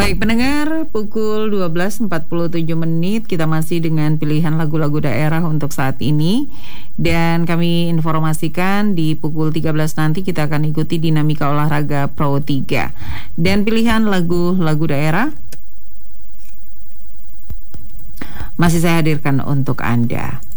Baik pendengar, pukul 12.47 kita masih dengan pilihan lagu-lagu daerah untuk saat ini. Dan kami informasikan di pukul 13 nanti kita akan ikuti dinamika olahraga Pro 3. Dan pilihan lagu-lagu daerah masih saya hadirkan untuk Anda.